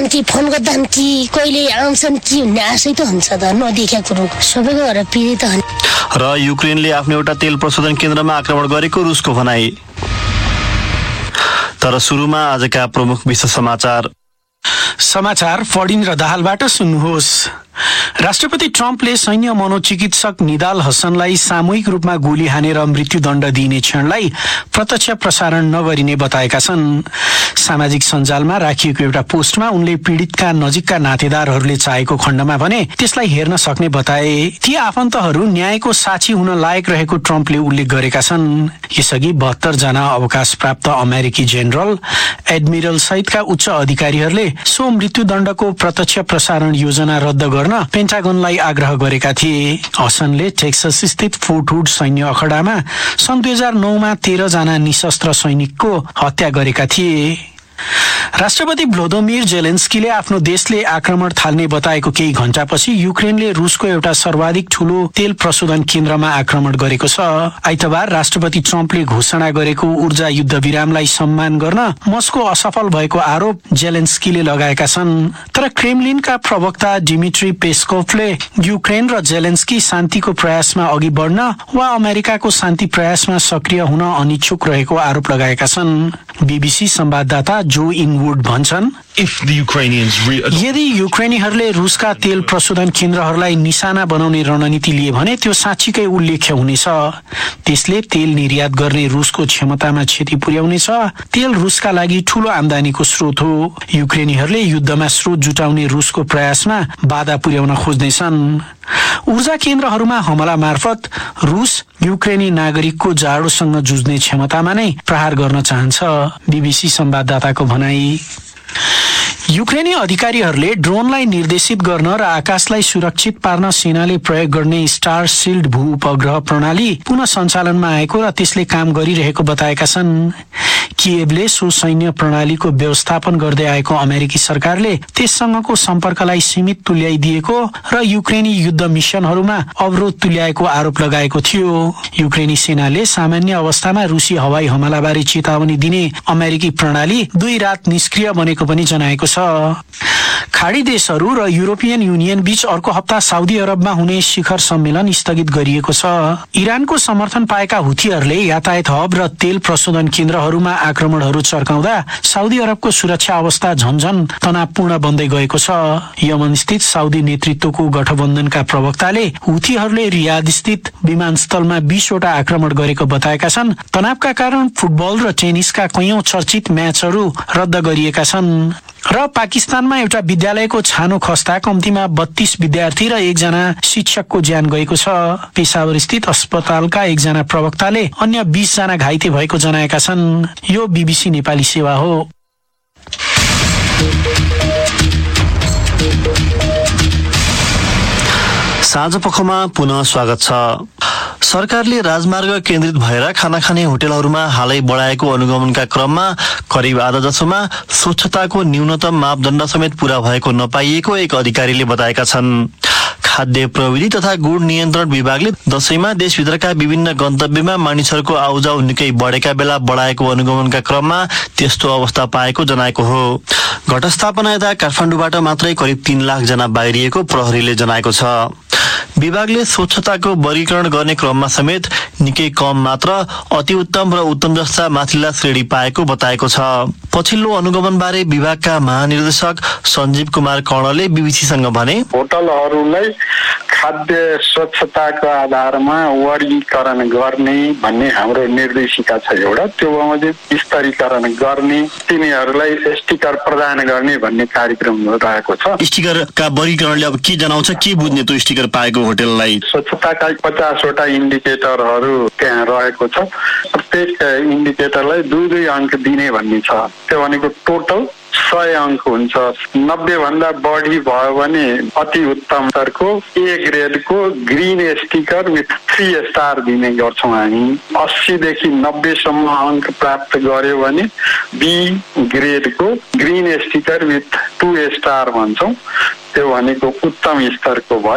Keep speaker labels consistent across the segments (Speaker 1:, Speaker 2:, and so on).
Speaker 1: कि फोन गर्दा कि कहिले आउँछन् कि भन्ने आशै त हुन्छ त नदेखेको कुरो सबैको घर पिरे त
Speaker 2: र युक्रेनले आफ्नो एउटा तेल प्रशोधन केन्द्रमा आक्रमण गरेको रुसको भनाई। तर सुरुमा आजका प्रमुख विश्व
Speaker 3: समाचार फडिन र दाहालबाट सुन्नुहोस्। राष्ट्रपति ट्रम्पले सैन्य मनोचिकित्सक निदाल हसनलाई सामूहिक रूपमा गोली हानेर मृत्युदण्ड दिइने क्षणलाई प्रत्यक्ष प्रसारण नगरिने बताएका छन्। सामाजिक सञ्जालमा राखिएको एउटा पोस्टमा उनले पीडितका नजिकका नातेदारहरूले चाहेको खण्डमा भने त्यसलाई हेर्न सक्ने बताए। ती आफन्तहरू न्यायको साक्षी हुन लायक रहेको ट्रम्पले उल्लेख गरेका छन्। यसअघि 72 जना अवकाश प्राप्त अमेरिकी जेनरल एडमिरल सहितका उच्च अधिकारीहरूले सो मृत्युदण्डको प्रत्यक्ष प्रसारण योजना रद्द गर्न पेन्टागनलाई आग्रह गरेका थिए। हसनले टेक्सस स्थित फोर्ट हुड सैन्य अखडामा सन् 2009 मा 13 जना निशस्त्र सैनिकको हत्या गरेका थिए। राष्ट्रपति भ्लोदोमिर जेलेन्स्कीले आफ्नो देशले आक्रमण थाल्ने बताएको केही घण्टापछि युक्रेनले रुसको एउटा सर्वाधिक ठूलो तेल प्रशोधन केन्द्रमा आक्रमण गरेको छ। आइतबार राष्ट्रपति ट्रम्पले घोषणा गरेको ऊर्जा युद्ध विरामलाई सम्मान गर्न मस्को असफल भएको आरोप जेलेन्स्कीले लगाएका छन्। तर क्रेमलिनका प्रवक्ता डिमिट्री पेस्कोभले युक्रेन र जेलेन्स्की शान्तिको प्रयासमा अघि बढ्न वा अमेरिकाको शान्ति प्रयासमा सक्रिय हुन अनिच्छुक रहेको आरोप लगाएका छन्। बीबीसी संवाददाता जो इनवुड भन्छन्, यदि युक्रेनीहरूले रुसका तेल प्रशोधन केन्द्रहरूलाई निशाना बनाउने रणनीति लिए भने त्यो साँच्चीकै उल्लेख्य हुनेछ। त्यसले तेल निर्यात गर्ने रुसको क्षमतामा क्षति पुर्याउनेछ। तेल रुसका लागि ठूलो आमदानीको स्रोत हो। युक्रेनीहरूले युद्धमा स्रोत जुटाउने रुसको प्रयासमा बाधा पुर्याउन खोज्नेछन्। ऊर्जा केन्द्रहरूमा हमला मार्फत रुस युक्रेनी नागरिकको जाडोसँग जुझ्ने क्षमतामा नै प्रहार गर्न चाहन्छ, बीबीसी संवाददाताको भनाई। युक्रेनी अधिकारीहरूले ड्रोनलाई निर्देशित गर्न र आकाशलाई सुरक्षित पार्न सेनाले प्रयोग गर्ने स्टार शिल्ड भू उपग्रह प्रणाली पुनः सञ्चालनमा आएको र त्यसले काम गरिरहेको बताएका छन्। किएभले सो सैन्य प्रणालीको व्यवस्थापन गर्दै आएको अमेरिकी सरकारले त्यससँगको सम्पर्कलाई सीमित तुल्याइदिएको र युक्रेनी युद्ध मिसनहरूमा अवरोध तुल्याएको आरोप लगाएको थियो। युक्रेनी सेनाले सामान्य अवस्थामा रुसी हवाई हमलाबारे चेतावनी दिने अमेरिकी प्रणाली 2 रात निष्क्रिय बनेको पनि जनाएको छ। खाडी देशहरू र युरोपियन युनियन बीच अर्को हप्ता साउदी अरबमा हुने शिखर सम्मेलन स्थगित गरिएको छ। इरानको समर्थन पाएका हुथीहरूले यातायात हब र तेल प्रशोधन केन्द्रहरूमा आक्रमणहरू चर्काउँदा साउदी अरबको सुरक्षा अवस्था झन्झन तनावपूर्ण बन्दै गएको छ। यमन स्थित साउदी नेतृत्वको गठबन्धनका प्रवक्ताले हुथीहरूले रियाद स्थित विमानस्थलमा 20 वटा आक्रमण गरेको बताएका छन्। तनावका कारण फुटबल र टेनिसका कैयौं चर्चित म्याचहरू रद्द गरिएका छन्। र पाकिस्तानमा एउटा विद्यालयको छानो खस्दा कम्तीमा 32 विद्यार्थी र 1 जना शिक्षकको ज्यान गएको छ। पेशावर स्थित अस्पतालका 1 जना प्रवक्ताले अन्य 20 जना घाइते भएको जनाएका छन्। यो बीबीसी नेपाली सेवा हो।
Speaker 2: साँझपखमा पुनः स्वागत छ। सरकारले राजमार्ग केन्द्रित भएर खाना खाने होटलहरूमा हालै बढाएको अनुगमनका क्रममा करिब आधा जसोमा स्वच्छताको न्यूनतम मापदण्ड समेत पूरा भएको नपाइएको एक अधिकारीले बताएका छन्। खाद्य प्रविधि तथा गुण नियन्त्रण विभागले दशैंमा देशभित्रका विभिन्न गन्तव्यमा मानिसहरूको आउजाउ निकै बढेका बेला बढाएको अनुगमनका क्रममा त्यस्तो अवस्था पाएको जनाएको हो। घटस्थापना यता काठमाडौँबाट मात्रै करिब 3 लाख जना बाहिरिएको प्रहरीले जनाएको छ। विभागले स्वच्छताको वर्गीकरण गर्ने क्रममा समेत निकै कम मात्र अति उत्तम र उत्तम जस्ता माथिल्ला श्रेणी पाएको बताएको छ। पछिल्लो अनुगमनबारे विभागका महानिर्देशक सञ्जीव कुमार कर्णले बीबीसीसँग भने,
Speaker 4: होटलहरूलाई खाद्य स्वच्छताको आधारमा वर्गीकरण गर्ने भन्ने हाम्रो निर्देशिका छ एउटा, त्यो बमोजिम स्तरीकरण गर्ने, तिनीहरूलाई स्टिकर प्रदान गर्ने भन्ने कार्यक्रम रहेको छ।
Speaker 2: स्टिकरका वर्गीकरणले अब के जनाउँछ, के बुझ्ने त्यो स्टिकर पाएको होटललाई?
Speaker 4: स्वच्छताका 50 वटा इन्डिकेटरहरू त्यहाँ रहेको छ। प्रत्येक इन्डिकेटरलाई 2-2 अङ्क दिने भन्ने छ। त्यो भनेको टोटल 100 अङ्क हुन्छ। 90 भन्दा बढी भयो भने अति उत्तम स्तरको ए ग्रेडको ग्रीन स्टिकर विथ 3 स्टार दिने गर्छौँ हामी। 80 देखि 90 सम्म अङ्क प्राप्त गर्यो भने be ग्रेडको green sticker with 2 star भन्छौँ। त्यो भनेको उत्तम स्तरको भयो।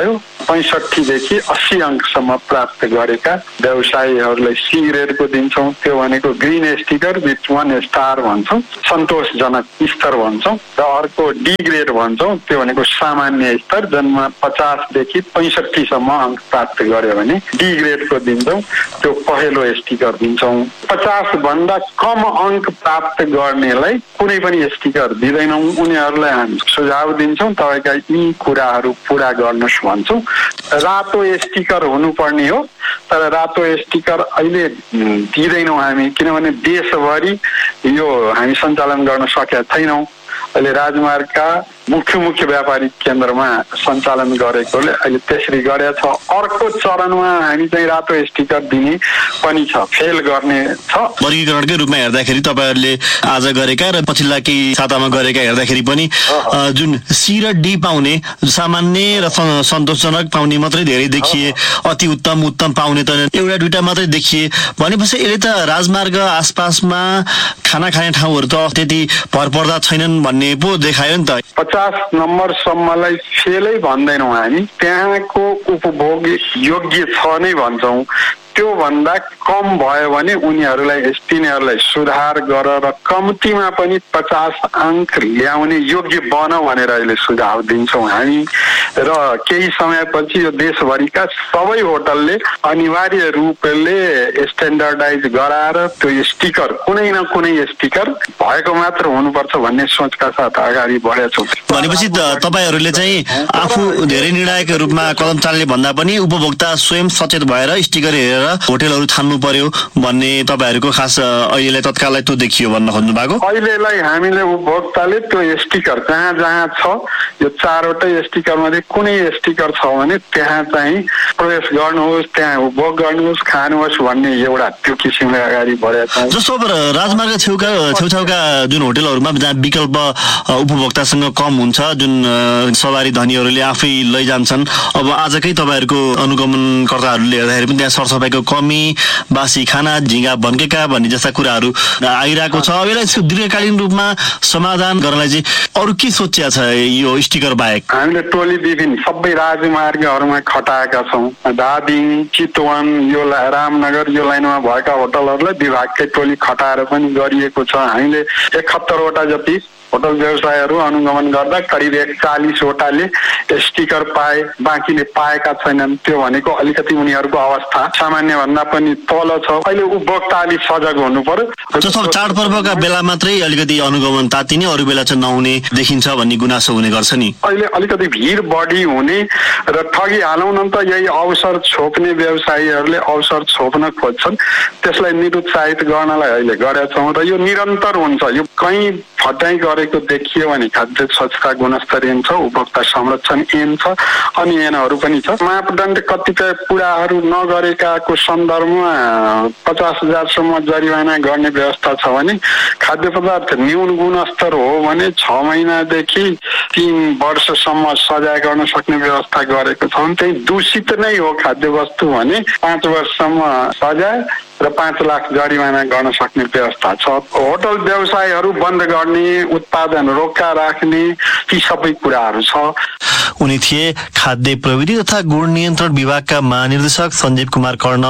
Speaker 4: 65 देखि 80 अङ्कसम्म प्राप्त गरेका व्यवसायीहरूलाई सी ग्रेडको दिन्छौँ। त्यो भनेको ग्रिन स्टिकर विथ 1 स्टार भन्छौँ, सन्तोषजनक स्तर भन्छौँ। र अर्को डी ग्रेड भन्छौँ, त्यो भनेको सामान्य स्तर, जनमा 50 देखि 65 सम्म अङ्क प्राप्त गर्यो भने डी ग्रेडको दिन्छौँ, त्यो पहेँलो स्टिकर दिन्छौँ। 50 भन्दा कम अङ्क प्राप्त गर्नेलाई कुनै पनि स्टिकर दिँदैनौँ। उनीहरूलाई हामी सुझाव दिन्छौँ, तपाईँका यी कुराहरू पुरा गर्नुहोस् भन्छौँ। रातो स्टिकर हुनुपर्ने हो, तर रातो स्टिकर अहिले दिँदैनौँ हामी, किनभने देशभरि यो हामी सञ्चालन गर्न सकेका छैनौँ। अहिले राजमार्गका मुख्य व्यापारिक केन्द्रमा सञ्चालन गरेकोले अहिले त्यसरी गरेका छ। अर्को चरणमा हामी चाहिँ रातो स्टिकर दिने पनि छ, फेल गर्ने छ।
Speaker 2: वर्गीकरणकै रूपमा हेर्दाखेरि तपाईँहरूले आज गरेका र पछिल्ला केही सातामा गरेका हेर्दाखेरि पनि जुन सी र डी पाउने, सामान्य र सन्तोषजनक पाउने मात्रै धेरै देखिए, अति उत्तम पाउने त एउटा दुईटा मात्रै देखिए। भनेपछि यसले त राजमार्ग आसपासमा खाना खाने ठाउँहरू त त्यति भरपर्दा छैनन् भन्ने पो देखायो नि त।
Speaker 4: 50 नम्बरसम्मलाई फेलै भन्दैनौँ हामी, त्यहाँको उपभोग योग्य छ नै भन्छौँ। त्यो भन्दा कम भयो भने तिनीहरूलाई सुधार गर र कम्तीमा पनि 50 अङ्क ल्याउने योग्य बन भनेर अहिले सुझाव दिन्छौँ हामी। र केही समयपछि यो देशभरिका सबै होटलले अनिवार्य रूपले स्ट्यान्डर्डाइज गराएर त्यो स्टिकर, कुनै न कुनै स्टिकर भएको मात्र हुनुपर्छ भन्ने सोचका साथ अगाडि बढेका छौँ।
Speaker 2: भनेपछि तपाईँहरूले चाहिँ आफू धेरै निर्णायक रूपमा कदम चाल्ने भन्दा पनि उपभोक्ता स्वयं सचेत भएर स्टिकर हेरेर होटलहरू छान्नु पर्यो भन्ने तपाईँहरूको खास अहिलेलाई तत्काललाई त्यो देखियो भन्न खोज्नु भएको?
Speaker 4: अहिलेलाई हामीले उपभोक्ताले त्यो स्टिकर जहाँ छ, यो 4वटै स्टिकर मध्ये कुनै स्टिकर छ भने त्यहाँ चाहिँ प्रवेश गर्नुहोस्, त्यहाँ उपभोग गर्नुहोस्, खानुहोस् भन्ने एउटा त्यो किसिमले अगाडि बढेको छ।
Speaker 2: जस्तो अब राजमार्ग छेउछाउका जुन होटलहरूमा जहाँ विकल्प उपभोक्तासँग कम हुन्छ, जुन सवारी धनीहरूले आफै लैजान्छन्, अब आजकै तपाईँहरूको अनुगमनकर्ताहरूले हेर्दाखेरि पनि त्यहाँ सरसफाइको कमी, बासी खाना, झिँगा भन्केका भन्ने जस्ता कुराहरू आइरहेको छ। अब यसलाई दीर्घकालीन रूपमा समाधान गर्नलाई चाहिँ अरू के सोचिया छ यो स्टिकर बाहेक?
Speaker 4: हामीले टोली विभिन्न सबै राजमार्गहरूमा खटाएका छौँ। धादिङ, चितवन, यो रामनगर यो लाइनमा भएका होटलहरूलाई विभागकै टोली खटाएर पनि गरिएको छ। हामीले 71 वटा जति होटल व्यवसायहरू अनुगमन गर्दा करिब 41वटाले स्टिकर पाए, बाँकीले पाएका छैनन्। त्यो भनेको अलिकति उनीहरूको अवस्था सामान्य भन्दा पनि तल छ। अहिले उपभोक्ता अलिक सजग हुनु पर्यो।
Speaker 2: जस्तो चाडपर्वका बेला मात्रै अलिकति अनुगमन तातिने, अरू बेला चाहिँ नहुने देखिन्छ भन्ने गुनासो हुने गर्छ नि।
Speaker 4: अहिले अलिकति भिड बढी हुने र ठगी हालौँ न त यही अवसर छोप्ने व्यवसायीहरूले अवसर छोप्न खोज्छन्, त्यसलाई निरुत्साहित गर्नलाई अहिले गरेका छौँ। र यो निरन्तर हुन्छ, यो कहीँ फटाइ गरेको देखियो भने खाद्य स्वच्छता गुणस्तरीय छ, उपभोक्ता संरक्षण ऐन छ, अनि ऐनहरू पनि छ। मापदण्ड कतिपय पुराहरू नगरेकाको सन्दर्भमा 50,000सम्म जरिवाना गर्ने व्यवस्था छ भने, खाद्य पदार्थ न्यून गुणस्तर हो भने 6 महिनादेखि 3 वर्षसम्म सजाय गर्न सक्ने व्यवस्था गरेको छ। त्यही दूषित नै हो खाद्य वस्तु भने 5 वर्षसम्म सजाय र 5 लाख जरिवाना गर्न सक्ने व्यवस्था छ। होटल व्यवसायहरू बन्द गर्ने, उत्पादन रोका राख्ने, ती सबै कुराहरू छ।
Speaker 2: उनी थिए खाद्य प्रविधि तथा गुण नियन्त्रण विभागका महानिर्देशक सञ्जीव कुमार कर्ण।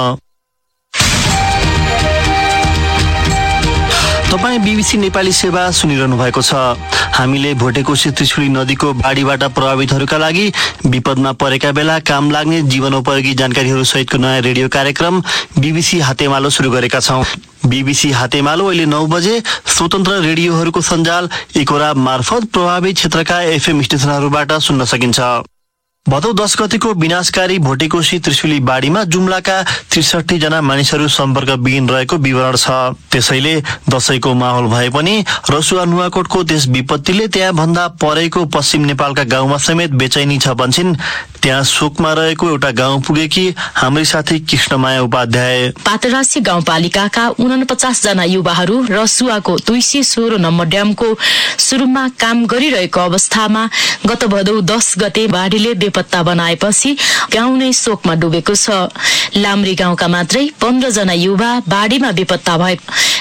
Speaker 2: तपाईँ बीबीसी नेपाली सेवा सुनिरहनु भएको छ। हामीले भोटेकोशी त्रिशुली नदीको बाढीबाट प्रभावितहरूका लागि विपदमा परेका बेला काम लाग्ने जीवनोपयोगी जानकारीहरू सहितको नयाँ रेडियो कार्यक्रम बीबीसी हातेमालो सुरु गरेका छौँ। बीबीसी हातेमालो अहिले 9 बजे स्वतन्त्र रेडियोहरूको सञ्जाल एकोरा मार्फत प्रभावित क्षेत्रका एफएम स्टेशनहरूबाट सुन्न सकिन्छ। भदौ 10 गतिको विनाशकारी भोटेकोशी त्रिशुली बाढीमा जुम्लाका 63 जना मानिसहरू सम्पर्कविहीन रहेको विवरण छ। त्यसैले दशैंको माहौल भए पनि रसुवा नुवाकोटको त्यस विपत्तिले त्यहाँ भन्दा परेको पश्चिम नेपालका गाउँमा समेत बेचैनी छ भन्छन् त्यहाँ शोकमा रहेको एउटा गाउँ पुगेकी हाम्री साथी कृष्णमाया उपाध्याय।
Speaker 5: पातरासी गाउँपालिकाका 49 जना युवाहरू रसुवाको 216 नम्बर ड्यामको सुरुमा काम गरिरहेको अवस्थामा गत भदौ 10 गते बाढीले बेपत्ता बनाएपछि गाउँ नै शोकमा डुबेको छ। लाम्री गाउँका मात्रै 15 जना युवा बाढीमा बेपत्ता भए।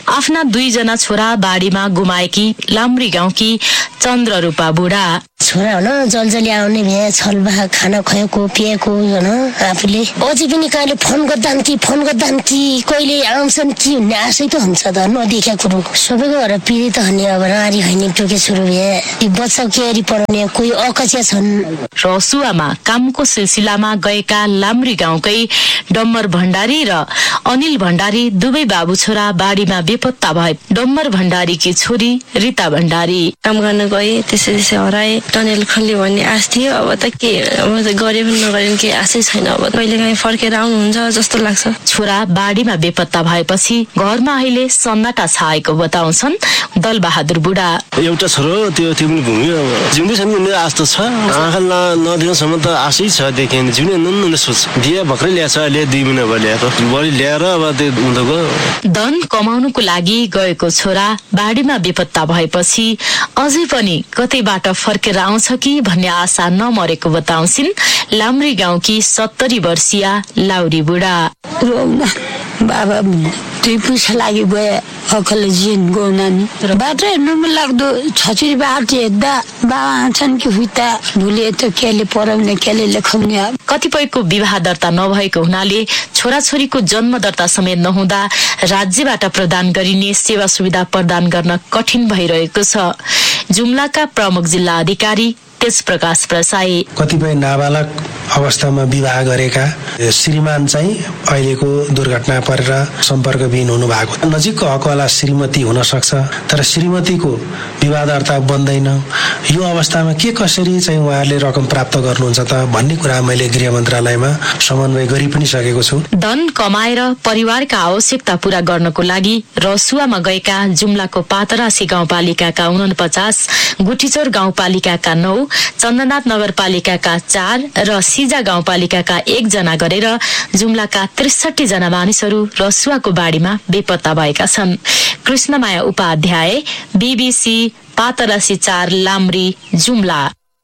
Speaker 5: आफ्ना 2 जना छोरा बाढीमा गुमाएकी लाम्री गाउँकी चन्द्ररूपा बुढा।
Speaker 1: छोरा हुन जलजली आउने भए छलबा खाना खुवाएको पिएको होइन आफूले अझै पनि कहिले फोन गर्दान् कि कहिले आउँछन् कि भन्ने आशै त हुन्छ त नदेखेको कुरो सबैको घर पीडित हुने अब नारी होइन टोके सुरु भए बच्चा केरी पढाउने कोही अकचिया छन्।
Speaker 5: रसुवामा कामको सिलसिलामा गएका लाम्री गाउँकै डम्बर भण्डारी र अनिल भण्डारी दुवै बाबु छोरा बाढीमा बेपत्ता भए। डम्बर भण्डारीकी छोरी रिता भण्डारी
Speaker 6: काम गर्न गए त्यसै हराए टनेल खल्ली भन्ने आश थियो। अब त के अब त गरे पनि नगरे पनि केही आशै छैन। अब कहिले काहीँ फर्केर आउनुहुन्छ जस्तो लाग्छ।
Speaker 5: छोरा बाढीमा बेपत्ता भएपछि घरमा अहिले सन्नाटा छाएको बताउँछन् दलबहादुर बुढा।
Speaker 7: एउटा छोरो त्यो पनि भूमि अब जिउँदै छ नि मेरो आश त छ। आँखा नदिनसम्म त आशै छ देखेन जिउने नन्ने सोच बिहे भर्खरै ल्याएछ अहिले 2 महिना भयो ल्याएको बढी ल्याएर अब त्यो उनीहरूको
Speaker 5: धन कमाउनुको लागि गएको छोरा बाढीमा बेपत्ता भएपछि अझै पनि कतैबाट फर्केर आउँछ कि भन्ने आशा नमरेको बताउँछिन् लाम्री गाउँकी 70 वर्षीय लाउरी बुढा।
Speaker 8: बाबा 2 पुसा लागि गए अकल जिन गोनानी बाटो हेर्नु मन लाग्दो छचुरी बाटो हेर्दा बाबा छन् कि हुइता भुले त केले पढाउने केले लेखाउने।
Speaker 5: कतिपयको विवाह दर्ता नभएको हुनाले छोराछोरीको जन्म दर्ता समेत नहुँदा राज्यबाट प्रदान गरिने सेवा सुविधा प्रदान गर्न कठिन भइरहेको छ। जुम्लाका प्रमुख जिल्ला अधिकारी तेज प्रकाश प्रसाई
Speaker 9: कतिपय नाबालक अवस्थामा विवाह गरेका श्रीमान चाहिँ अहिलेको दुर्घटना परेर सम्पर्कविहीन हुनु भएको नजिकको हकवाला श्रीमती हुन सक्छ तर श्रीमतीको विवाह दर्ता बन्दैन। यो अवस्थामा के कसरी चाहिँ उहाँहरूले रकम प्राप्त गर्नुहुन्छ त भन्ने कुरा मैले गृह मन्त्रालयमा समन्वय गरि पनि सकेको छु।
Speaker 5: धन कमाएर परिवारका आवश्यकता पूरा गर्नको लागि रसुवामा गएका जुम्लाको पातरासी गाउँपालिकाका 49, गुठीचोर गाउँपालिकाका 9, चन्द्रनाथ नगरपालिकाका 4 र सिजा गाउँपालिकाका 1 जना गरेर जुम्लाका 63 जना मानिसहरू रसुवाको बाढीमा बेपत्ता भएका छन्। कृष्णमाया उपाध्याय, बीबीसी, पातरासी 4, लाम्री, जुम्ला।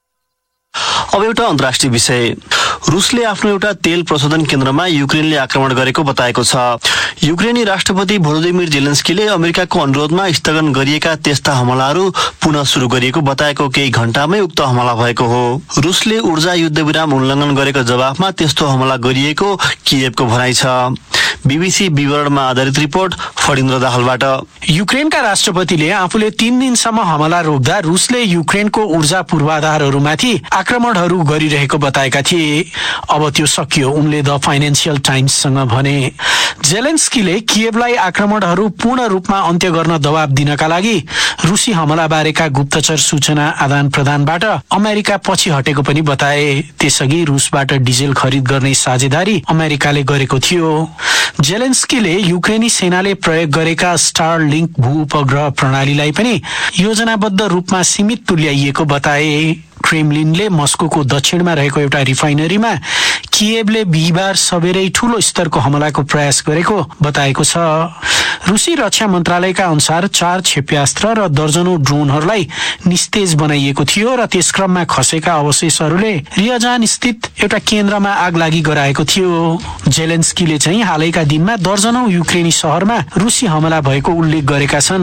Speaker 2: अब एउटा अन्तर्राष्ट्रिय विषय। रुसले आफ्नो एउटा तेल प्रशोधन केन्द्रमा युक्रेनले आक्रमण गरेको बताएको छ। युक्रेनी राष्ट्रपति भोलोदिमिर जेलेन्स्कीले अमेरिकाको अनुरोधमा स्थगन गरिएका त्यस्ता हमलाहरू पुनः सुरु गरिएको बताएको केही घण्टामै उक्त हमला भएको हो। रुसले ऊर्जा युद्धविराम उल्लङ्घन गरेको जवाफमा त्यस्तो हमला गरिएको कियेभको भनाइ छ। बीबीसी विवरणमा आधारित रिपोर्ट फडिन्द्र दाहालबाट।
Speaker 3: युक्रेनका राष्ट्रपतिले आफूले 3 दिनसम्म हमला रोक्दा रुसले युक्रेनको ऊर्जा पूर्वाधारहरूमाथि आक्रमणहरू गरिरहेको बताएका थिए। अब त्यो सकियो उनले द फाइनेन्शियल टाइम्ससँग भने। जेलेन्स्कीले कियेभलाई आक्रमणहरू पूर्ण रूपमा अन्त्य गर्न दबाब दिनका लागि रुसी हमला बारेका गुप्तचर सूचना आदान प्रदानबाट अमेरिका पछि हटेको पनि बताए। त्यसअघि रुसबाट डिजेल खरिद गर्ने साझेदारी अमेरिकाले गरेको थियो। जेलेन्स्कीले युक्रेनी सेनाले प्रयोग गरेका स्टार लिङ्क भू उपग्रह प्रणालीलाई पनि योजनाबद्ध रूपमा सीमित तुल्याइएको बताए। क्रेमलिनले मस्कोको दक्षिणमा रहेको एउटा रिफाइनरीमा कियेभले बिहिबार सबेरै ठूलो स्तरको हमलाको प्रयास गरेको बताएको छ। रुसी रक्षा मन्त्रालयका अनुसार 4 क्षेप्यास्त्र र दर्जनौं ड्रोनहरूलाई निस्तेज बनाइएको थियो र त्यस क्रममा खसेका अवशेषहरूले रियाजान स्थित एउटा केन्द्रमा आगलागी गराएको थियो। जेलेन्स्कीले चाहिँ हालैका दिनमा दर्जनौं युक्रेनी शहरमा रुसी हमला भएको उल्लेख गरेका छन्।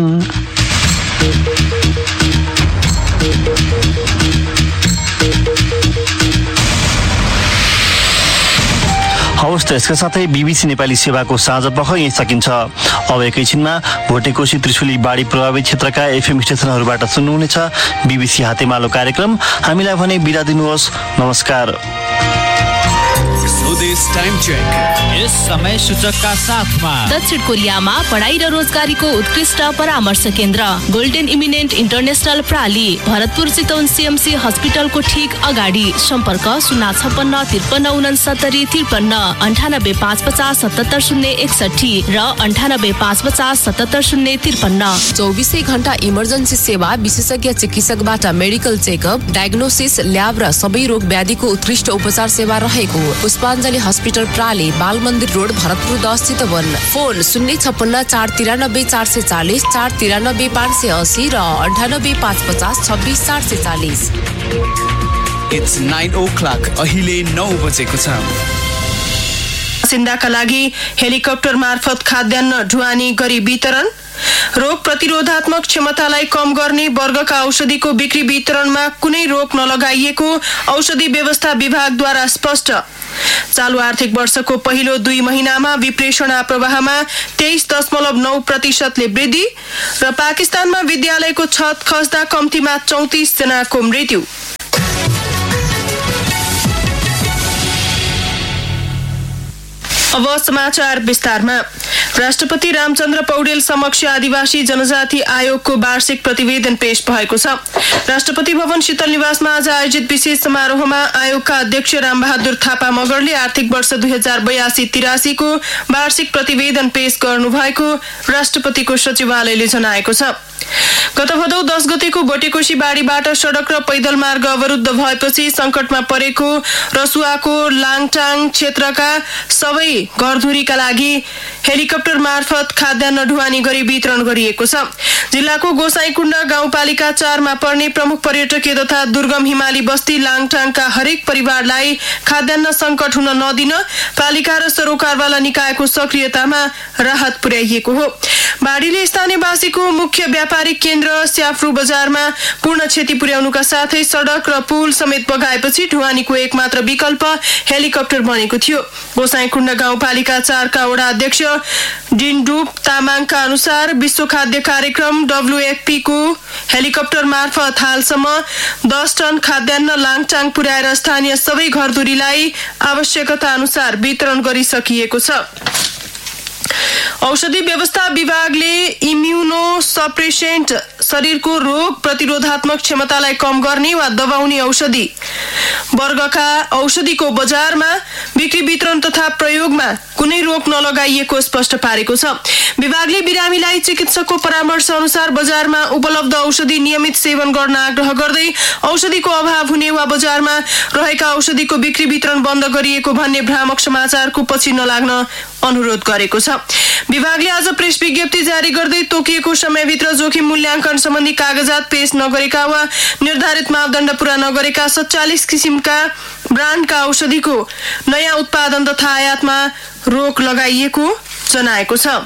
Speaker 2: हवस् त यसका साथै बीबीसी नेपाली सेवाको साँझ पख यही सकिन्छ। अब एकैछिनमा भोटेकोशी त्रिशुली बाढी प्रभावित क्षेत्रका एफएम स्टेशनहरूबाट सुन्नुहुनेछ बीबीसी हातेमालो कार्यक्रम। हामीलाई भने बिदा दिनुहोस्। नमस्कार।
Speaker 10: स्वदेश टाइम चेक यस समय सूचकका साथमा
Speaker 11: दक्षिण कोरियामा पढाइ र रोजगारीको उत्कृष्ट परामर्श केन्द्र golden eminent international प्राली, Bharatpur Chitwan CMC हस्पिटलको ठीक अगाडि। सम्पर्क 056 53 69 53 98 550 77 061 र 98 550 77 053।
Speaker 12: 24 घण्टा इमर्जेन्सी सेवा, विशेषज्ञ चिकित्सकबाट मेडिकल चेकअप, डायग्नोसिस, ल्याब र सबै रोग व्याधिको उत्कृष्ट उपचार सेवा रहेको पुष्पाञ्जली हस्पिटल प्राली, बाल मन्दिर रोड, भरतपुर 10 चितवन। फोन 056 493 440 493 580 र 98 550 26 440।
Speaker 10: It's 9 o'clock. अहिले 9 बजेको छ।
Speaker 13: बासिन्दाका लागि हेलिकप्टर मार्फत खाद्यान्न ढुवानी गरी वितरण। रोग प्रतिरोधात्मक क्षमतालाई कम गर्ने वर्गका औषधिको बिक्री वितरणमा कुनै रोक नलगाइएको औषधि व्यवस्था विभागद्वारा स्पष्ट। चालू आर्थिक वर्षको पहिलो 2 महिनामा विप्रेषण प्रवाहमा 23.9% वृद्धि र पाकिस्तानमा विद्यालयको छत खस्दा कम्तीमा 34 जनाको मृत्यु। अब समाचार विस्तारमा। राष्ट्रपति रामचन्द्र पौडेल समक्ष आदिवासी जनजाति आयोगको वार्षिक प्रतिवेदन पेश भएको छ। राष्ट्रपति भवन शीतल निवासमा आज आयोजित विशेष समारोहमा आयोगका अध्यक्ष रामबहादुर थापा मगरले आर्थिक वर्ष 2082-83 को वार्षिक प्रतिवेदन पेश गर्नुभएको राष्ट्रपतिको सचिवालयले जनाएको छ। गत भदौ 10 गतेको भोटेकोशी बाढीबाट सड़क र पैदल मार्ग अवरुद्ध भएपछि संकटमा परेको रसुवाको लाङटाङ क्षेत्रका सबै घरधुरीका लागि हेलिकप्टर मार्फत खाद्यान्न ढुवानी गरी वितरण गरिएको छ। जिल्लाको गोसाईकुण्ड गाउँपालिका 4 मा पर्ने प्रमुख पर्यटकीय तथा दुर्गम हिमाली बस्ती लाङटाङका हरेक परिवारलाई खाद्यान्न संकट हुन नदिन पालिका र सरोकारवाला निकायको सक्रियतामा राहत पुर्याइएको हो। बाढीले स्थानीयवासीको मुख्य व्यापारिक केन्द्र स्याफ्रू बजारमा पूर्ण क्षति पुर्याउनुका साथै सड़क र पुल समेत बगाएपछि ढुवानीको एकमात्र विकल्प हेलिकप्टर बनेको थियो। गोसाईकुण्ड गाउँपालिका 4 का वडा अध्यक्ष डिन्डुप तामाङका अनुसार विश्व खाद्य कार्यक्रम WFP को हेलिकप्टर मार्फत हालसम्म 10 टन खाद्यान्न लाङटाङ पुर्याएर स्थानीय सबै घरधुरीलाई आवश्यकता अनुसार वितरण गरिसकिएको छ। औषधि व्यवस्था विभागले इम्युनो सप्रेसेन्ट शरीरको रोग प्रतिरोधात्मक क्षमतालाई कम गर्ने वा दबाउने औषधि वर्गका औषधिको बजारमा बिक्री वितरण तथा प्रयोगमा कुनै रोक नलगाइएको स्पष्ट पारेको छ। विभागले बिरामीलाई चिकित्सकको परामर्श अनुसार बजारमा उपलब्ध औषधि नियमित सेवन गर्न आग्रह गर्दै औषधिको अभाव हुने वा बजारमा रहेका औषधिको बिक्री वितरण बन्द गरिएको भन्ने भ्रामक समाचारको पछि नलाग्न अनुरोध गरेको छ। विभागले आज प्रेस विज्ञप्ति जारी गर्दै तोकिएको समयभित्र जोखिम मूल्याङ्कन सम्बन्धी कागजात पेश नगरेका वा निर्धारित मापदण्ड पूरा नगरेका 47 किसिमका ब्रान्डका औषधिको नयाँ उत्पादन तथा आयातमा रोक लगाइएको जनाएको छ।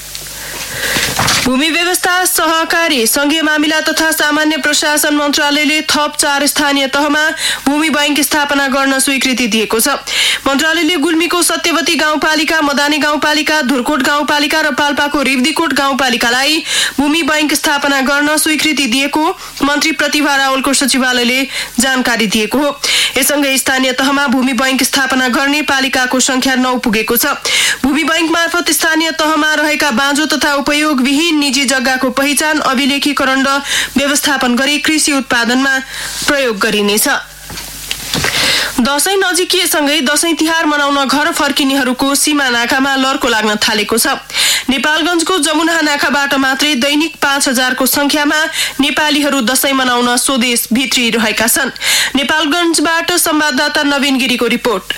Speaker 13: भूमि व्यवस्था सहकारी संघीय मामिला तथा सामान्य प्रशासन मन्त्रालयले थप 4 स्थानीय तहमा भूमि बैंक स्थापना गर्न स्वीकृति दिएको छ। मन्त्रालयले गुल्मीको सत्यवती गाउँपालिका, मदानी गाउँपालिका, धुरकोट गाउँपालिका र पाल्पाको रिब्दीकोट गाउँपालिकालाई भूमि बैंक स्थापना गर्न स्वीकृति दिएको मन्त्री प्रतिभा रावलको सचिवालयले जानकारी दिएको हो। यससँगै स्थानीय तहमा भूमि बैंक स्थापना गर्ने पालिकाको संख्या 9 पुगेको छ। भूमि बैंक मार्फत स्थानीय तहमा रहेका बाँझो तथा उपयोगविहीन निजी जग्गाको पहिचान, अभिलेखीकरण र व्यवस्थापन गरी कृषि उत्पादनमा प्रयोग गरिनेछ। दशैं नजिकिएसँगै दशैं तिहार मनाउन घर फर्किनेहरूको सीमा नाकामा लर्को लाग्न थालेको छ। नेपालगञ्जको जमुना नाकाबाट मात्रै दैनिक 5000 को संख्यामा नेपालीहरू दशैं मनाउन स्वदेश भित्री रहेका छन्। नेपालगञ्जबाट संवाददाता नवीन गिरीको रिपोर्ट।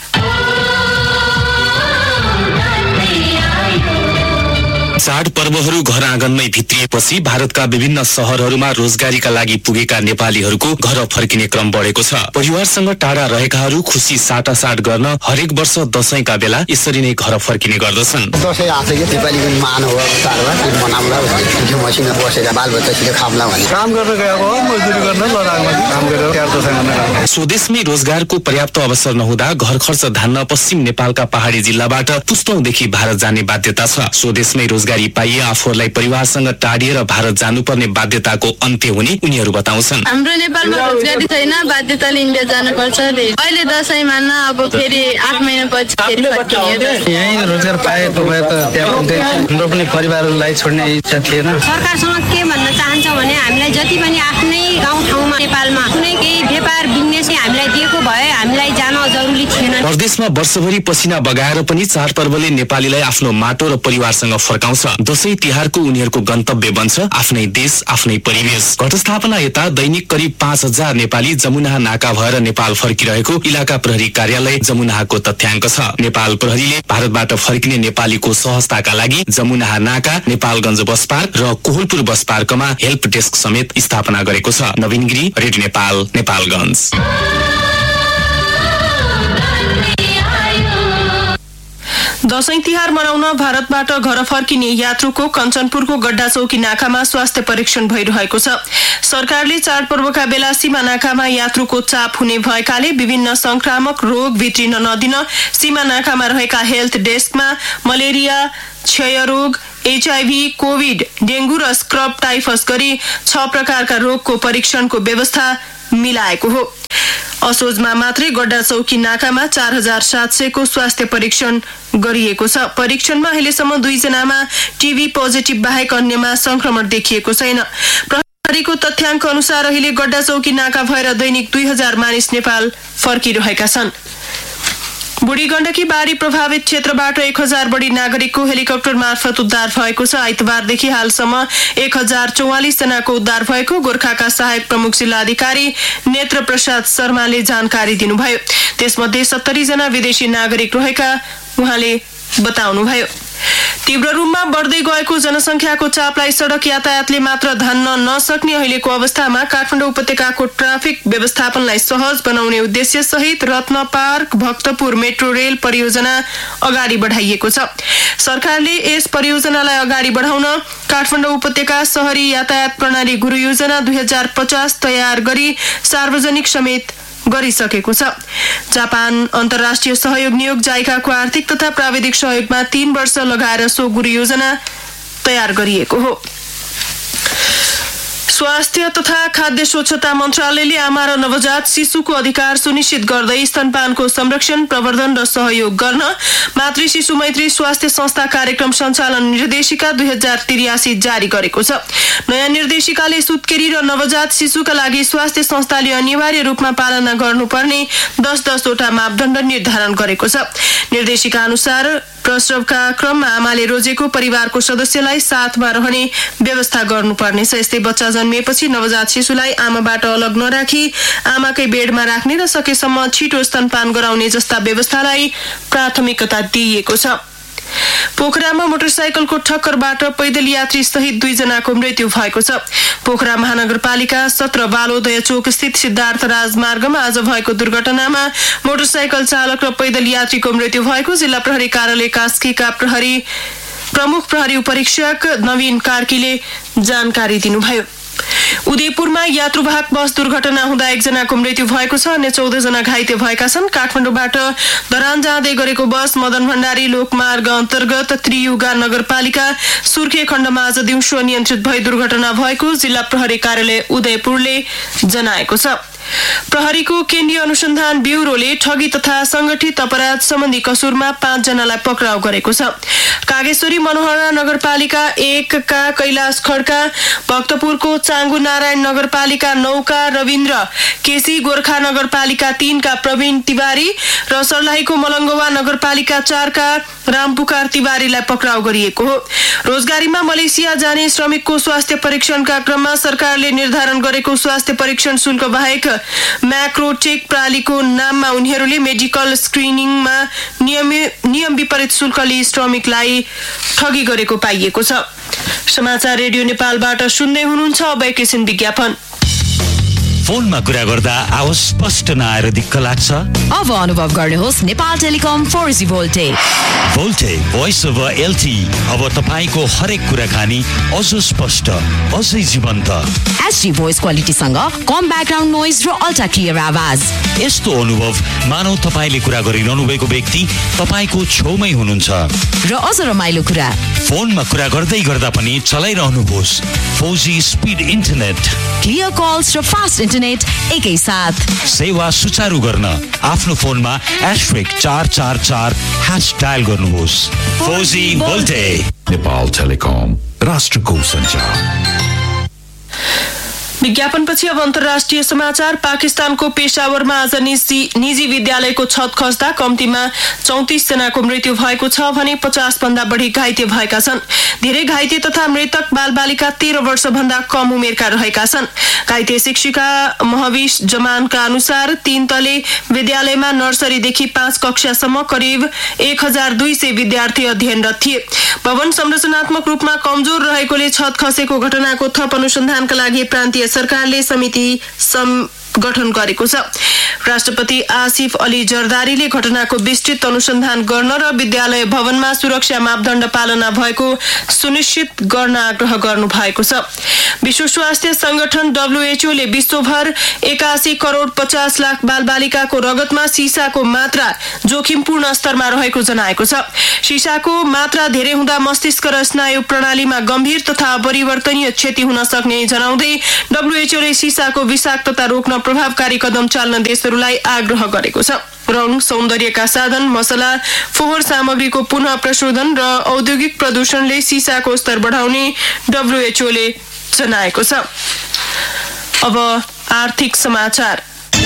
Speaker 14: चाड पर्वहरू घर आँगनमै भित्रिएपछि भारतका विभिन्न शहरहरूमा रोजगारीका लागि पुगेका नेपालीहरूको घर फर्किने क्रम बढेको छ। परिवारसँग टाढा रहेकाहरू खुसी साटासाट गर्न हरेक वर्ष दशैंका बेला यसरी नै घर फर्किने गर्दछन्।
Speaker 15: दशैं आछ के नेपालीको मान हो, चाडबाड मनाउला भन्ने मसिना बसेर बालबच्चासित खाउला भन्ने काम गर्न गएको हो, मजदुरी गर्न लडाकमा काम गरेर तिहार दशैं मनाउन।
Speaker 14: स्वदेशमै रोजगारको पर्याप्त अवसर नहुँदा घर खर्च धान्न पश्चिम नेपालका पहाडी जिल्लाबाट पुस्तौंदेखि भारत जाने बाध्यता छ। स्वदेशमै रोजगारी पाइए आफूहरूलाई परिवारसँग टाढिएर भारत जानुपर्ने बाध्यताको अन्त्य हुने उनीहरू बताउँछन्।
Speaker 6: हाम्रो नेपालमा रोजगारी छैन, बाध्यताले इन्डिया जानुपर्छ। अहिले दशैं मान्न अब फेरि 8 महिनापछि फेरि फर्किने।
Speaker 16: यही रोजगार पाएको भए त त्यहाँ हाम्रो पनि परिवारलाई छोड्ने इच्छा थिएन।
Speaker 17: सरकारसँग के भन्न चाहन्छ भने हामीलाई जति पनि आफ्नै गाउँठाउँमा नेपालमा कुनै केही व्यापार बिजनेस हामीलाई दिएको भए हामीलाई जान जरुरी थिएन।
Speaker 14: परदेशमा वर्षभरि पसिना बगाएर पनि चाडपर्वले नेपालीलाई आफ्नो माटो र परिवारसँग फर्काउँछ। दशैं तिहारको उनीहरूको गन्तव्य बन्छ आफ्नै देश, आफ्नै परिवेश। घटस्थापना यता दैनिक करिब 5000 नेपाली जमुना नाका भएर नेपाल फर्किरहेको इलाका प्रहरी कार्यालय जमुनाको तथ्याङ्क छ। नेपाल प्रहरीले भारतबाट फर्किने नेपालीको सहजताका लागि जमुना नाका, नेपालगञ्ज बस पार्क र कोहलपुर बस पार्कमा हेल्प डेस्क समेत स्थापना गरेको छ। नवीन गिरी, रेडियो नेपाल, नेपालगञ्ज।
Speaker 13: दशैं तिहार मनाउन भारतबाट घर फर्किने यात्रुको कञ्चनपुरको गड्डा चौकी नाकामा स्वास्थ्य परीक्षण भइरहेको छ। सरकारले चाडपर्वका बेला सीमा नाकामा यात्रुको चाप हुने भएकाले विभिन्न संक्रामक रोग भित्रिन नदिन सीमा नाकामा रहेका हेल्थ डेस्कमा मलेरिया, क्षयरोग, HIV, कोभिड, डेंगू र स्क्रब टाइफस गरी 6 प्रकारका रोगको परीक्षणको व्यवस्था मिलाएको हो। असोजमा मात्रै गड्डा चौकी नाकामा 4700 को स्वास्थ्य परीक्षण गरिएको छ। परीक्षणमा अहिलेसम्म 2 जनामा टिभी पोजिटिभ बाहेक अन्यमा संक्रमण देखिएको छैन। प्रहरीको तथ्याङ्क अनुसार अहिले गड्डा चौकी नाका भएर दैनिक 2000 मानिस नेपाल फर्किरहेका छन्। बुढी गण्डकी बाढी प्रभावित क्षेत्रबाट 1000 बढी नागरिकको हेलिकप्टर मार्फत उद्धार भएको छ। आइतबारदेखि हालसम्म 1044 जनाको उद्धार भएको गोर्खाका सहायक प्रमुख जिल्लाधिकारी नेत्र प्रसाद शर्माले जानकारी दिनुभयो। त्यसमध्ये 70 जना विदेशी नागरिक रहेका उहाँले बताउनुभयो। तीव्र रूपमा बढ्दै गएको जनसंख्याको चापलाई सड़क यातायातले मात्र धान्न नसक्ने अहिलेको अवस्थामा काठमाडौँ उपत्यकाको ट्राफिक व्यवस्थापनलाई सहज बनाउने उद्देश्य सहित रत्न पार्क भक्तपुर मेट्रो रेल परियोजना अगाडि बढाइएको छ। सरकारले यस परियोजनालाई अगाडि बढाउन काठमाडौँ उपत्यका शहरी यातायात प्रणाली गुरु योजना 2050 तयार गरी सार्वजनिक समेत गरिसकेको छ। जापान अन्तर्राष्ट्रिय सहयोग नियोग जाइकाको आर्थिक तथा प्राविधिक सहयोगमा 3 वर्ष लगाएर सो गुरु योजना तयार गरिएको हो। स्वास्थ्य तथा खाद्य स्वच्छता मन्त्रालयले आमा र नवजात शिशुको अधिकार सुनिश्चित गर्दै स्तनपानको संरक्षण, प्रवर्धन र सहयोग गर्न मातृ शिशु मैत्री स्वास्थ्य संस्था कार्यक्रम सञ्चालन निर्देशिका 2083 जारी गरेको छ। नयाँ निर्देशिकाले सुत्केरी र नवजात शिशुका लागि स्वास्थ्य संस्थाले अनिवार्य रूपमा पालना गर्नुपर्ने 10 वटा मापदण्ड निर्धारण गरेको छ। निर्देशिका अनुसार प्रसवका क्रममा आमाले रोजेको परिवारको सदस्यलाई साथमा रहने व्यवस्था गर्नुपर्नेछ। यस्तै बच्चा जन्मिएपछि नवजात शिशुलाई आमाबाट अलग नराखी आमाकै बेडमा राख्ने र सकेसम्म छिटो स्तनपान गराउने जस्ता व्यवस्थालाई प्राथमिकता दिइएको छ। पोखरामा मोटरसाइकलको ठक्करबाट पैदल यात्री सहित 2 जनाको मृत्यु भएको छ। पोखरा महानगरपालिका 17 बालोदय चोक स्थित सिद्धार्थ राजमार्गमा आज भएको दुर्घटनामा मोटरसाइकल चालक र पैदल यात्रीको मृत्यु भएको जिल्ला प्रहरी कार्यालय कास्कीका प्रमुख प्रहरी उपरीक्षक नवीन कार्कीले जानकारी दिनुभयो। उदयपुरमा यात्रुवाहक बस दुर्घटना हुँदा 1 जनाको मृत्यु भएको छ, अन्य 14 जना घाइते भएका छन्। काठमाडौँबाट धरान जाँदै गरेको बस मदन भण्डारी लोकमार्ग अन्तर्गत त्रियुगा नगरपालिका सुर्खे खण्डमा आज दिउँसो अनियन्त्रित भई दुर्घटना भएको जिल्ला प्रहरी कार्यालय उदयपुरले जनाएको छ। प्रहरीको केन्द्रीय अनुसन्धान ब्युरोले ठगी तथा संगठित अपराध सम्बन्धी कसुरमा 5 जनालाई पक्राउ गरेको छ। कागेश्वरी मनोहरा नगरपालिका 1 का कैलाश खड्का, भक्तपुरको चाङ्गु नारायण नगरपालिका 9 का रविन्द्र केसी, गोर्खा नगरपालिका 3 का प्रवीण तिवारी र सर्लाहीको मलङ्गवा नगरपालिका 4 का रामपुकार तिवारीलाई पक्राउ गरिएको हो। रोजगारीमा मलेसिया जाने श्रमिकको स्वास्थ्य परीक्षणका क्रममा सरकारले निर्धारण गरेको स्वास्थ्य परीक्षण शुल्क बाहेक म्याक्रोटेक प्रालीको नाममा उनीहरूले मेडिकल स्क्रिनिङमा नियम विपरीत शुल्क लिई श्रमिकलाई ठगी गरेको पाइएको छ। समाचार रेडियो नेपालबाट सुन्दै हुनुहुन्छ। अब एकैछिन विज्ञापन।
Speaker 18: फोनमा कुरा गर्दा आवाज स्पष्ट नआएर दिक्क लाग्छ?
Speaker 5: अब अनुभव गर्नुहोस् Nepal telecom 4G भोल्टे
Speaker 18: voice over LTE। अब तपाईको हरेक कुराकानी अझ स्पष्ट, अझै जीवन्त।
Speaker 5: HD भोइस क्वालिटीसँग कम ब्याकग्राउन्ड नोइज र अल्ट्रा क्लियर आवाज।
Speaker 18: यस्तो अनुभव मानौ तपाईले कुरा गरिरहनु भएको व्यक्ति तपाईको छेउमै हुनुहुन्छ।
Speaker 5: र अझ रमाइलो कुरा,
Speaker 18: फोनमा कुरा गर्दै गर्दा पनि चलाइरहनुहोस् 4G speed internet,
Speaker 5: clear calls र फास्ट इन्टरनेट एकै साथ।
Speaker 18: सेवा सुचारू गर्न आफ्नो फोनमा *444# डायल गर्नुहोस्। 4G भोल्टे।
Speaker 19: नेपाल टेलिकम, राष्ट्रको सञ्चार।
Speaker 13: विज्ञापनपछि अब अन्तर्राष्ट्रिय समाचार। पाकिस्तानको पेशावरमा आज निजी विद्यालयको छत खस्दा कम्तीमा 34 जनाको मृत्यु भएको छ भने 50 भन्दा बढी घाइते भएका छन्। धेरै घाइते तथा मृतक बालबालिका 13 वर्ष भन्दा कम उमेरका रहेका छन्। घाइते शिक्षिका महविश जमानका अनुसार 3 तले विद्यालयमा नर्सरीदेखि 5 कक्षासम्म करिब 1200 विद्यार्थी अध्ययनरत थिए। भवन संरचनात्मक रूपमा कमजोर रहेकोले छत खसेको घटनाको थप अनुसन्धानका लागि प्रान्तीय सरकारले समिति गठन गरेको छ। राष्ट्रपति आसिफ अली जरदारीले घटनाको विस्तृत अनुसन्धान गर्न र विद्यालय भवनमा सुरक्षा मापदण्ड पालना भएको सुनिश्चित गर्न आग्रह गर्नु भएको छ। विश्व स्वास्थ्य संगठन WHO ले विश्वभर 81 करोड 50 लाख बालबालिकाको रगतमा सिसाको मात्रा जोखिमपूर्ण स्तरमा रहेको जनाएको छ। सिसाको मात्रा धेरै हुँदा मस्तिष्क र स्नायु प्रणालीमा गम्भीर तथा अपरिवर्तनीय क्षति हुन सक्ने जनाउँदै WHO ले सिसाको विषाक्तता रोक्न प्रभावकारी कदम चाल्न देशहरूलाई आग्रह गरेको छ। रङ, सौन्दर्यका साधन, मसला, फोहोर सामग्रीको पुनः प्रशोधन र औद्योगिक प्रदूषणले सिसाको स्तर बढाउने WHO ले जनाएको छ। अब आर्थिक समाचार।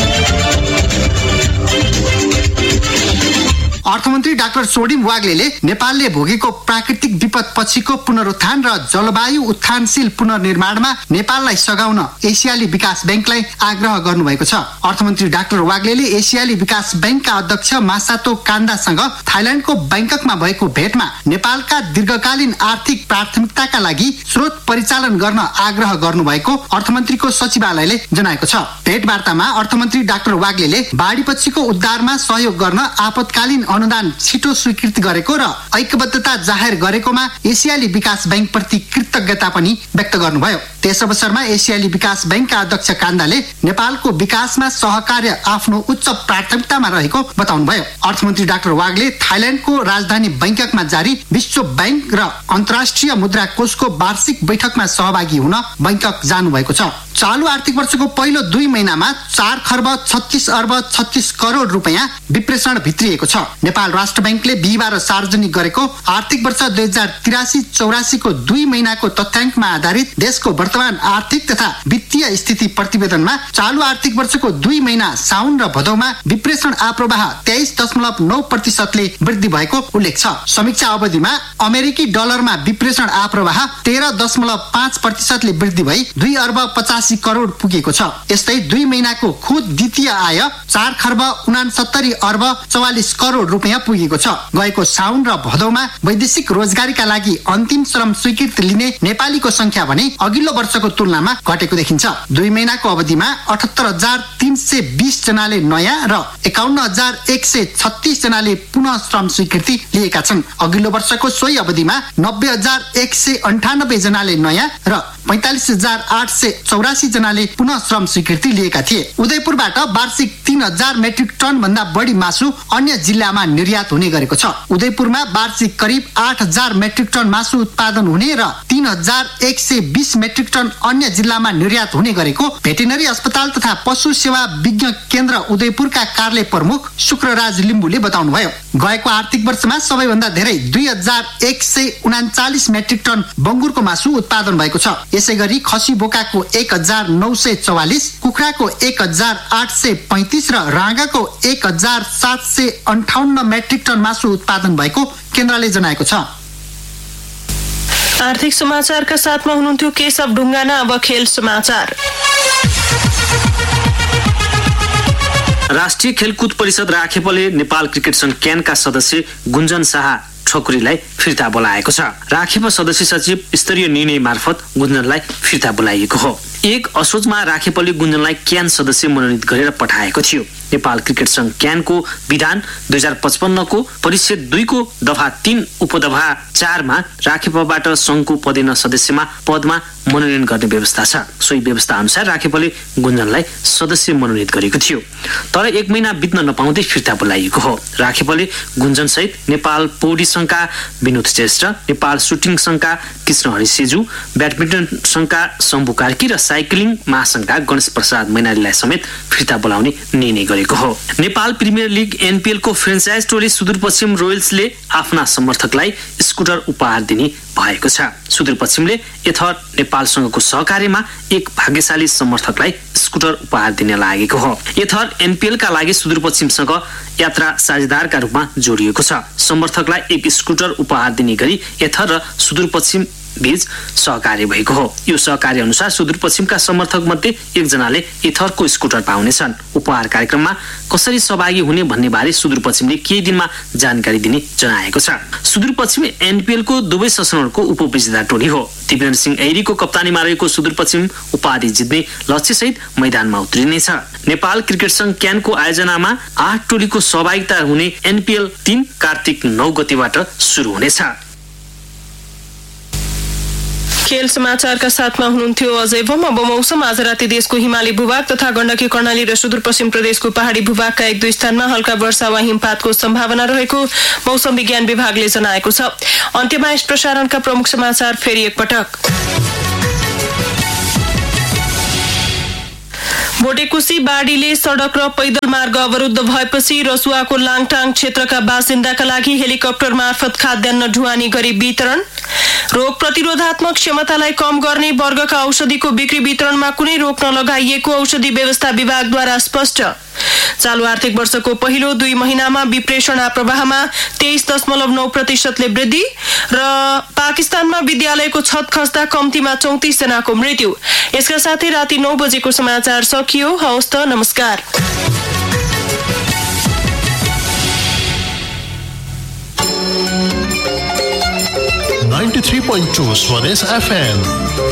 Speaker 20: अर्थमन्त्री डाक्टर सोडिम वाग्लेले नेपालले भोगेको प्राकृतिक विपद पछिको पुनरुत्थान र जलवायु उत्थानशील पुनर्निर्माणमा नेपाललाई सघाउन एसियाली विकास बैंकलाई आग्रह गर्नुभएको छ। अर्थमन्त्री डाक्टर वाग्लेले एसियाली विकास बैंकका अध्यक्ष मासातो कान्दासँग थाइल्याण्डको बैंककमा भएको भेटमा नेपालका दीर्घकालीन आर्थिक प्राथमिकताका लागि स्रोत परिचालन गर्न आग्रह गर्नुभएको अर्थमन्त्रीको सचिवालयले जनाएको छ। भेटवार्तामा अर्थमन्त्री डाक्टर वाग्लेले बाढीपछिको उद्धारमा सहयोग गर्न आपतकालीन अनुदान छिटो स्वीकृति गरेको र ऐक्यबद्धता जाहेर गरेकोमा एसियाली विकास बैंक प्रति कृतज्ञता पनि व्यक्त गर्नुभयो। त्यस अवसरमा एसियाली विकास बैंकका अध्यक्ष कान्दाले नेपालको विकासमा सहकार्य आफ्नो उच्च प्राथमिकतामा रहेको बताउनुभयो। अर्थमन्त्री डाक्टर वाग्ले थाइल्याण्डको राजधानी बैंककमा जारी विश्व बैंक र अन्तर्राष्ट्रिय मुद्रा कोषको वार्षिक बैठकमा सहभागी हुन बैंकक जानुभएको छ। चालु आर्थिक वर्षको पहिलो 2 महिनामा 4 खर्ब 36 अर्ब 36 करोड रुपैयाँ विप्रेषण भित्रिएको छ। नेपाल राष्ट्र बैंकले बिहिबार सार्वजनिक गरेको आर्थिक वर्ष 2083-84 को 2 महिनाको तथ्याङ्कमा आधारित देशको वर्तमान आर्थिक तथा वित्तीय स्थिति प्रतिवेदनमा चालु आर्थिक वर्षको 2 महिना साउन र भदौमा विप्रेषण आप्रवाह 23.9% ले वृद्धि भएको उल्लेख छ। समीक्षा अवधिमा अमेरिकी डलरमा विप्रेषण आप्रवाह 13.5% ले वृद्धि भई 2 अर्ब 85 करोड पुगेको छ। यस्तै 2 महिनाको खुद द्वितीय आय 4 खर्ब 69 अर्ब 44 करोड रुपैयाँ पुगेको छ। गएको साउन र भदौमा वैदेशिक रोजगारीका लागि अन्तिम श्रम स्वीकृति लिने नेपालीको संख्या भने अघिल्लो वर्षको तुलनामा घटेको देखिन्छ। 2 महिनाको अवधिमा 78,320 जनाले नयाँ र 51,136 जनाले पुनः श्रम स्वीकृति लिएका छन्। अघिल्लो वर्षको सोही अवधिमा 90,198 जनाले नयाँ र 45,884 जनाले पुनः श्रम स्वीकृति लिएका थिए। उदयपुरबाट वार्षिक 3,000 मेट्रिक टन भन्दा बढी मासु अन्य जिल्लामा निर्यात हुने गरेको छ। उदयपुरमा वार्षिक करिब 8,000 मेट्रिक टन मासु उत्पादन हुने र 3,120 मेट्रिक टन अन्य जिल्लामा निर्यात हुने गरेको भेटेनरी अस्पताल तथा पशु सेवा विज्ञ केन्द्र उदयपुरका कार्यालय प्रमुख शुक्रराज लिम्बुले बताउनुभयो। गएको आर्थिक वर्षमा सबैभन्दा धेरै 2,139 मेट्रिक टन बङ्गुरको मासु उत्पादन भएको छ। यसै गरी खसी बोकाको 1,944, कुखुराको 1,835 र राँगाको 1,758 मेट्रिक टन मासु उत्पादन भएको केन्द्रले जनाएको छ।
Speaker 13: आर्थिक समाचारका साथमा हुनुहुन्थ्यो केशव ढुङ्गाना। अब खेल समाचार।
Speaker 21: राष्ट्रिय खेलकुद परिषद राखेपले नेपाल क्रिकेट संघ क्यानका सदस्य गुन्जन शाह ठकुरीलाई फिर्ता बोलाएको छ। राखेप सदस्य सचिव स्तरीय निर्णय मार्फत गुन्जनलाई फिर्ता बोलाइएको हो। 1 असोजमा राखेपले गुन्जनलाई क्यान सदस्य मनोनित गरेर पठाएको थियो। नेपाल क्रिकेट संघ क्यानको विधान 2055 को परिच्छेद 2 को दफा 3 उपदफा 4 मा राखेपबाट संघको पदेन सदस्यमा पदमा मनोनयन गर्ने व्यवस्था छ। सोही व्यवस्था अनुसार राखेपले गुन्जनलाई सदस्य मनोनित गरेको थियो, तर 1 महिना बित्न नपाउँदै फिर्ता बोलाइएको हो। राखेपले गुन्जन सहित नेपाल पौडी संघका विनोद श्रेष्ठ, नेपाल सुटिङ संघका कृष्णहरि सेजु, ब्याडमिन्टन संघका शम्भु कार्की र साइक्लिङ महासंघका गणेश प्रसाद मैनालीलाई समेत फिर्ता बोलाउने निर्णय गरेको हो। नेपाल प्रिमियर लिग एनपीएल को फ्रेन्चाइज टोली सुदूरपश्चिम रोयल्सले आफ्ना समर्थकलाई स्कुटर उपहार दिने भएको छ। सुदूरपश्चिमले एथर नेपालसँगको सहकार्यमा एक भाग्यशाली समर्थकलाई स्कुटर उपहार दिन लागेको हो। एथर एनपीएलका लागि सुदूरपश्चिमसँग यात्रा साझेदारका रूपमा जोडिएको छ। समर्थकलाई एक स्कुटर उपहार दिने गरी एथर र सुदूरपश्चिम बीच सहकार्य भएको हो। यो सहकार्य अनुसार सुदूरपश्चिमका समर्थक मध्ये एकजनाले इथरको स्कुटर पाउनेछन्। उपहार कार्यक्रममा कसरी सहभागी हुने भन्ने बारे सुदूरपश्चिमले केही दिनमा जानकारी दिने जनाएको छ। सुदूरपश्चिम एनपीएलको दुवै सेसनहरूको उपविजेता टोली हो। दिपेन्द्र सिंह ऐरीको कप्तानीमा रहेको सुदूरपश्चिम उपाधि जित्ने लक्ष्यसहित मैदानमा उत्रिनेछ। नेपाल क्रिकेट संघ क्यानको आयोजनामा 8 टोलीको सहभागिता हुने एनपीएल 3 कार्तिक 9 गतेबाट सुरु हुनेछ।
Speaker 13: खेल समाचारका साथमा हुनुहुन्थ्यो अजय बम। अब मौसम। आज राति देशको हिमाली भूभाग तथा गण्डकी कर्णाली र सुदूरपश्चिम प्रदेशको पहाडी भूभागका 1-2 स्थानमा हल्का वर्षा वा हिमपातको सम्भावना रहेको मौसम विज्ञान विभागले जनाएको छ। अन्त्यमा यस प्रसारणका प्रमुख समाचार फेरि एकपटक। भोटेकुसी बाढीले सड़क र पैदल मार्ग अवरुद्ध भएपछि रसुवाको लाङटाङ क्षेत्रका बासिन्दाका लागि हेलिकप्टर मार्फत खाद्यान्न ढुवानी गरी वितरण। रोग प्रतिरोधात्मक क्षमतालाई कम गर्ने वर्गका औषधिको बिक्री वितरणमा कुनै रोक नलगाइएको औषधि व्यवस्था विभागद्वारा स्पष्ट। चालू आर्थिक वर्षको पहिलो 2 महिनामा विप्रेषण प्रवाहमा 23.9% वृद्धि र पाकिस्तानमा विद्यालयको छत खस्दा कम्तीमा 34 जनाको मृत्यु। यसका साथै राति 9 बजेको समाचार सकियो। हवस् त, नमस्कार।
Speaker 4: 93.2 Swadesh FM